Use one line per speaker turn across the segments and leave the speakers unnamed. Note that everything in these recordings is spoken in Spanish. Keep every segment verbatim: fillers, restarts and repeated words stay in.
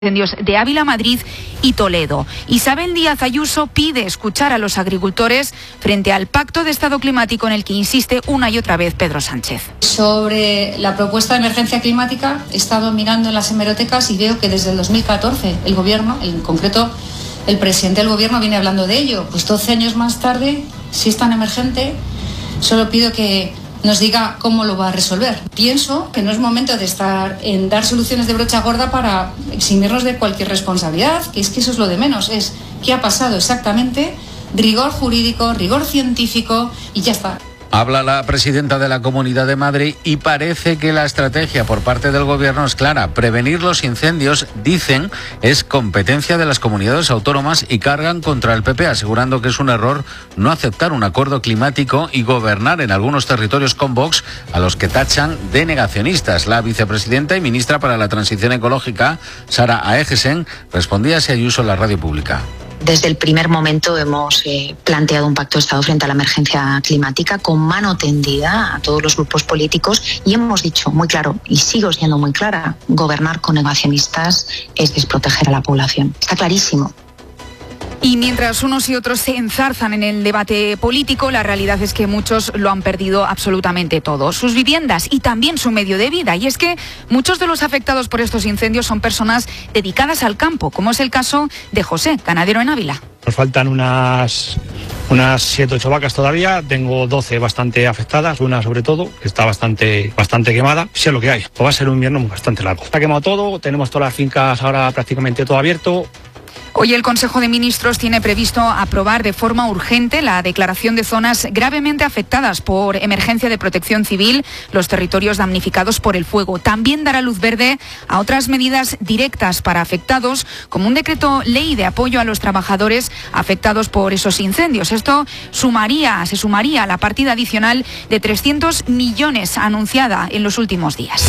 incendios de Ávila, Madrid y Toledo. Isabel Díaz Ayuso pide escuchar a los agricultores frente al pacto de estado climático en el que insiste una y otra vez Pedro Sánchez.
Sobre la propuesta de emergencia climática, he estado mirando en las hemerotecas y veo que desde el dos mil catorce el gobierno, en concreto el presidente del gobierno, viene hablando de ello. Pues doce años más tarde, si es tan emergente, solo pido que nos diga cómo lo va a resolver. Pienso que no es momento de estar en dar soluciones de brocha gorda para eximirnos de cualquier responsabilidad, que es que eso es lo de menos, es qué ha pasado exactamente, rigor jurídico, rigor científico y ya está.
Habla la presidenta de la Comunidad de Madrid y parece que la estrategia por parte del gobierno es clara. Prevenir los incendios, dicen, es competencia de las comunidades autónomas y cargan contra el P P, asegurando que es un error no aceptar un acuerdo climático y gobernar en algunos territorios con Vox, a los que tachan de negacionistas. La vicepresidenta y ministra para la Transición Ecológica, Sara Aegesen, respondía a Ayuso en la radio pública.
Desde el primer momento hemos eh, planteado un pacto de Estado frente a la emergencia climática con mano tendida a todos los grupos políticos y hemos dicho muy claro, y sigo siendo muy clara, gobernar con negacionistas es desproteger a la población. Está clarísimo.
Y mientras unos y otros se enzarzan en el debate político, la realidad es que muchos lo han perdido absolutamente todo. Sus viviendas y también su medio de vida. Y es que muchos de los afectados por estos incendios son personas dedicadas al campo, como es el caso de José, ganadero en Ávila.
Nos faltan unas unas siete ocho vacas todavía, tengo doce bastante afectadas, una sobre todo, que está bastante, bastante quemada. Sé lo que hay, pues va a ser un invierno bastante largo. Está quemado todo, tenemos todas las fincas ahora prácticamente todo abierto.
Hoy el Consejo de Ministros tiene previsto aprobar de forma urgente la declaración de zonas gravemente afectadas por emergencia de protección civil, los territorios damnificados por el fuego. También dará luz verde a otras medidas directas para afectados, como un decreto ley de apoyo a los trabajadores afectados por esos incendios. Esto sumaría, se sumaría a la partida adicional de trescientos millones anunciada en los últimos días.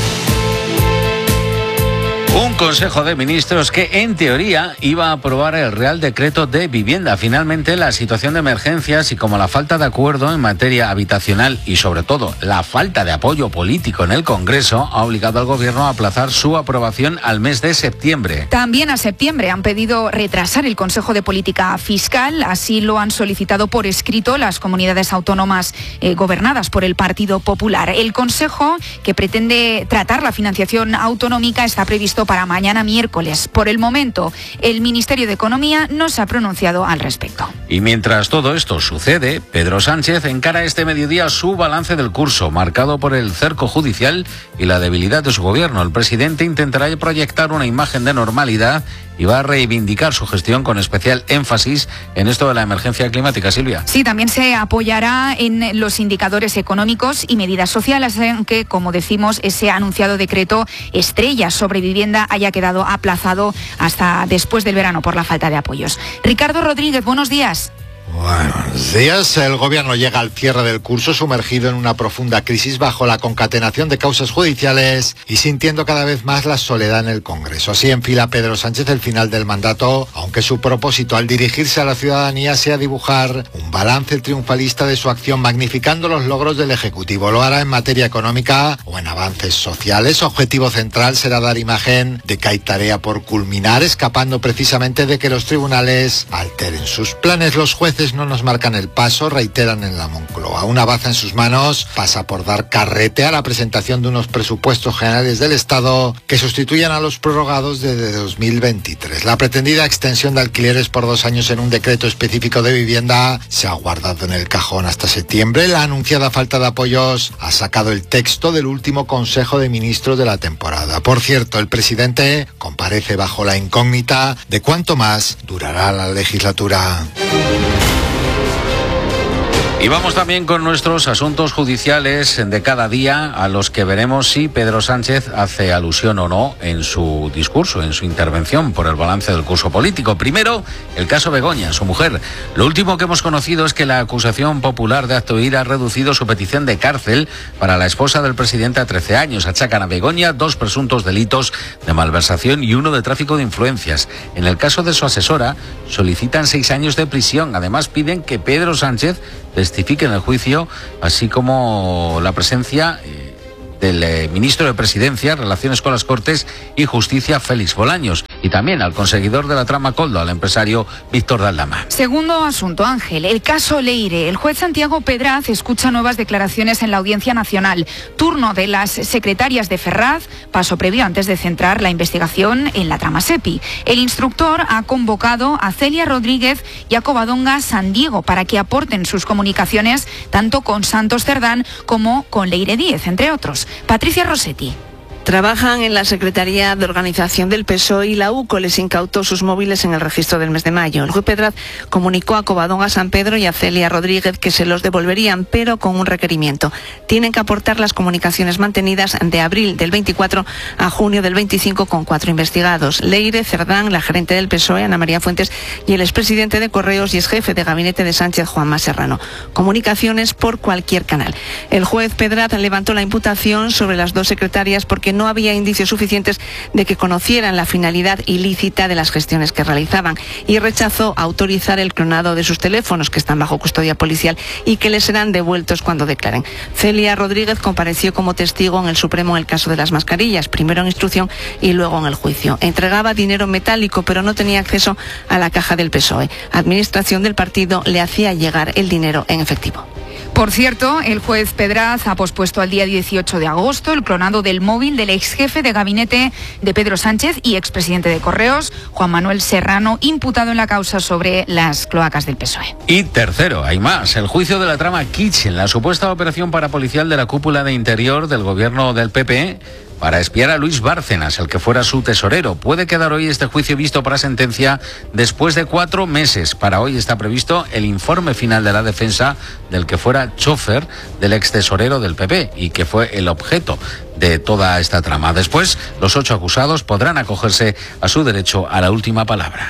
Un Consejo de Ministros que, en teoría, iba a aprobar el Real Decreto de Vivienda. Finalmente, la situación de emergencia, así como la falta de acuerdo en materia habitacional y, sobre todo, la falta de apoyo político en el Congreso, ha obligado al Gobierno a aplazar su aprobación al mes de septiembre.
También a septiembre han pedido retrasar el Consejo de Política Fiscal. Así lo han solicitado por escrito las comunidades autónomas eh, gobernadas por el Partido Popular. El Consejo, que pretende tratar la financiación autonómica, está previsto para mañana miércoles. Por el momento, el Ministerio de Economía no se ha pronunciado al respecto.
Y mientras todo esto sucede, Pedro Sánchez encara este mediodía su balance del curso, marcado por el cerco judicial y la debilidad de su gobierno. El presidente intentará proyectar una imagen de normalidad y va a reivindicar su gestión con especial énfasis en esto de la emergencia climática. Silvia.
Sí, también se apoyará en los indicadores económicos y medidas sociales, aunque, como decimos, ese anunciado decreto estrella sobre vivienda haya quedado aplazado hasta después del verano por la falta de apoyos. Ricardo Rodríguez, buenos días.
Buenos días. El gobierno llega al cierre del curso sumergido en una profunda crisis bajo la concatenación de causas judiciales y sintiendo cada vez más la soledad en el Congreso. Así enfila Pedro Sánchez el final del mandato, aunque su propósito al dirigirse a la ciudadanía sea dibujar un balance triunfalista de su acción, magnificando los logros del Ejecutivo. Lo hará en materia económica o en avances sociales. Su objetivo central será dar imagen de que hay tarea por culminar, escapando precisamente de que los tribunales alteren sus planes. Los jueces no nos marcan el paso, reiteran en la Moncloa. Una baza en sus manos pasa por dar carrete a la presentación de unos presupuestos generales del Estado que sustituyan a los prorrogados desde dos mil veintitrés. La pretendida extensión de alquileres por dos años en un decreto específico de vivienda se ha guardado en el cajón hasta septiembre. La anunciada falta de apoyos ha sacado el texto del último Consejo de Ministros de la temporada. Por cierto, el presidente comparece bajo la incógnita de cuánto más durará la legislatura.
Y vamos también con nuestros asuntos judiciales de cada día, a los que veremos si Pedro Sánchez hace alusión o no en su discurso, en su intervención por el balance del curso político. Primero, el caso Begoña, su mujer. Lo último que hemos conocido es que la acusación popular de acto de ira ha reducido su petición de cárcel para la esposa del presidente a trece años. Achacan a Begoña dos presuntos delitos de malversación y uno de tráfico de influencias. En el caso de su asesora, solicitan seis años de prisión. Además, piden que Pedro Sánchez testifique en el juicio, así como la presencia eh, del eh, ministro de Presidencia, Relaciones con las Cortes y Justicia, Félix Bolaños, y también al conseguidor de la trama Koldo, al empresario Víctor de Aldama.
Segundo asunto, Ángel, el caso Leire. El juez Santiago Pedraz escucha nuevas declaraciones en la Audiencia Nacional. Turno de las secretarias de Ferraz, paso previo antes de centrar la investigación en la trama SEPI. El instructor ha convocado a Celia Rodríguez y a Covadonga San Diego para que aporten sus comunicaciones tanto con Santos Cerdán como con Leire Díez, entre otros. Patricia Rossetti.
Trabajan en la Secretaría de Organización del P S O E y la U C O les incautó sus móviles en el registro del mes de mayo. El juez Pedraz comunicó a Covadonga San Pedro y a Celia Rodríguez que se los devolverían, pero con un requerimiento. Tienen que aportar las comunicaciones mantenidas de abril del veinticuatro a junio del veinticinco con cuatro investigados. Leire Cerdán, la gerente del P S O E, Ana María Fuentes, y el expresidente de Correos y exjefe de gabinete de Sánchez, Juanma Serrano. Comunicaciones por cualquier canal. El juez Pedraz levantó la imputación sobre las dos secretarias porque no había indicios suficientes de que conocieran la finalidad ilícita de las gestiones que realizaban y rechazó autorizar el clonado de sus teléfonos, que están bajo custodia policial y que les serán devueltos cuando declaren. Celia Rodríguez compareció como testigo en el Supremo en el caso de las mascarillas, primero en instrucción y luego en el juicio. Entregaba dinero metálico, pero no tenía acceso a la caja del P S O E. Administración del partido le hacía llegar el dinero en efectivo.
Por cierto, el juez Pedraz ha pospuesto al día dieciocho de agosto el clonado del móvil del ex jefe de gabinete de Pedro Sánchez y expresidente de Correos, Juan Manuel Serrano, imputado en la causa sobre las cloacas del P S O E.
Y tercero, hay más, el juicio de la trama Kitchen, la supuesta operación parapolicial de la cúpula de interior del gobierno del P P para espiar a Luis Bárcenas, el que fuera su tesorero. Puede quedar hoy este juicio visto para sentencia después de cuatro meses. Para hoy está previsto el informe final de la defensa del que fuera chofer del ex tesorero del P P y que fue el objeto de toda esta trama. Después, los ocho acusados podrán acogerse a su derecho a la última palabra.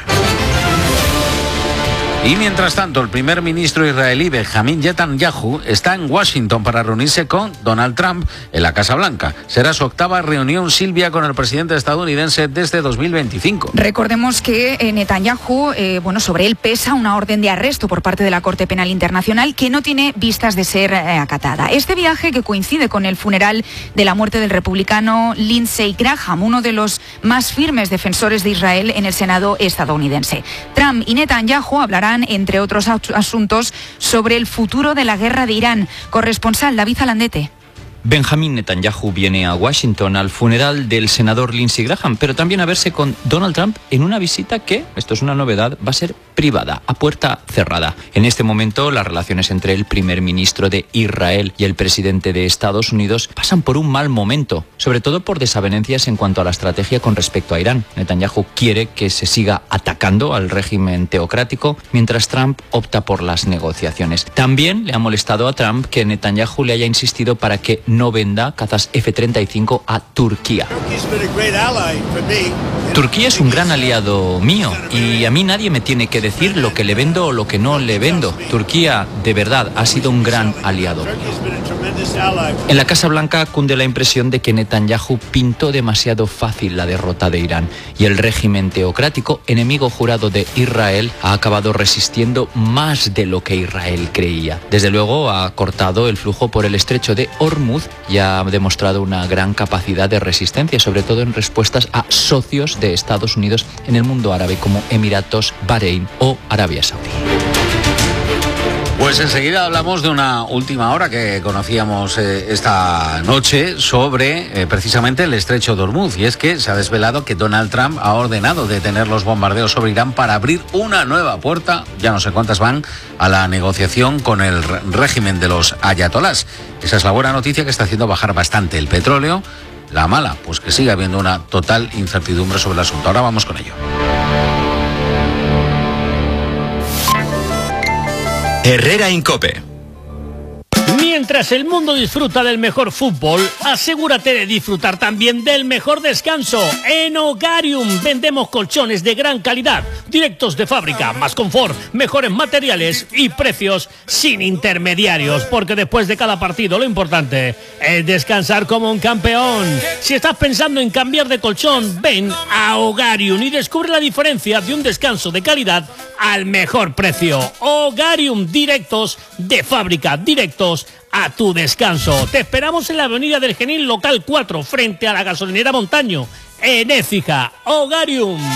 Y mientras tanto, el primer ministro israelí Benjamín Netanyahu está en Washington para reunirse con Donald Trump en la Casa Blanca. Será su octava reunión, Silvia, con el presidente estadounidense desde dos mil veinticinco.
Recordemos que eh, Netanyahu, eh, bueno, sobre él pesa una orden de arresto por parte de la Corte Penal Internacional que no tiene vistas de ser eh, acatada. Este viaje, que coincide con el funeral de la muerte del republicano Lindsey Graham, uno de los más firmes defensores de Israel en el Senado estadounidense. Trump y Netanyahu hablarán, entre otros asuntos, sobre el futuro de la guerra de Irán. Corresponsal David Alandete.
Benjamín Netanyahu viene a Washington al funeral del senador Lindsey Graham, pero también a verse con Donald Trump en una visita que, esto es una novedad, va a ser privada, a puerta cerrada. En este momento, las relaciones entre el primer ministro de Israel y el presidente de Estados Unidos pasan por un mal momento, sobre todo por desavenencias en cuanto a la estrategia con respecto a Irán. Netanyahu quiere que se siga atacando al régimen teocrático, mientras Trump opta por las negociaciones. También le ha molestado a Trump que Netanyahu le haya insistido para que no venda cazas F treinta y cinco a Turquía. Turquía es un gran aliado mío y a mí nadie me tiene que decir lo que le vendo o lo que no le vendo. Turquía, de verdad, ha sido un gran aliado. En la Casa Blanca cunde la impresión de que Netanyahu pintó demasiado fácil la derrota de Irán y el régimen teocrático, enemigo jurado de Israel, ha acabado resistiendo más de lo que Israel creía. Desde luego ha cortado el flujo por el estrecho de Hormuz y ha demostrado una gran capacidad de resistencia, sobre todo en respuestas a socios de Estados Unidos en el mundo árabe como Emiratos, Bahrein o Arabia Saudí.
Pues enseguida hablamos de una última hora que conocíamos eh, esta noche sobre eh, precisamente el estrecho de Hormuz, y es que se ha desvelado que Donald Trump ha ordenado detener los bombardeos sobre Irán para abrir una nueva puerta, ya no sé cuántas van, a la negociación con el régimen de los ayatolás. Esa es la buena noticia, que está haciendo bajar bastante el petróleo. La mala, pues que sigue habiendo una total incertidumbre sobre el asunto. Ahora vamos con ello.
Herrera Incope.
Mientras el mundo disfruta del mejor fútbol, asegúrate de disfrutar también del mejor descanso. En Hogarium vendemos colchones de gran calidad, directos de fábrica, más confort, mejores materiales y precios sin intermediarios, porque después de cada partido lo importante es descansar como un campeón. Si estás pensando en cambiar de colchón, ven a Hogarium y descubre la diferencia de un descanso de calidad al mejor precio. Hogarium, directos de fábrica, directos a tu descanso. Te esperamos en la avenida del Genil, local cuatro, frente a la gasolinera Montaño, en Écija. Hogarium.